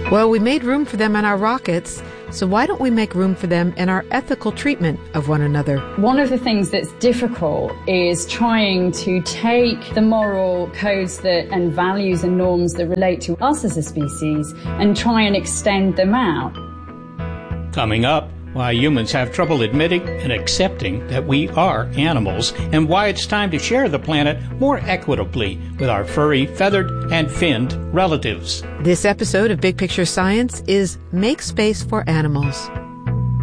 Well, we made room for them in our rockets, so why don't we make room for them in our ethical treatment of one another? One of the things that's difficult is trying to take the moral codes and values and norms that relate to us as a species and try and extend them out. Coming up, why humans have trouble admitting and accepting that we are animals, and why it's time to share the planet more equitably with our furry, feathered, and finned relatives. This episode of Big Picture Science is Make Space for Animals.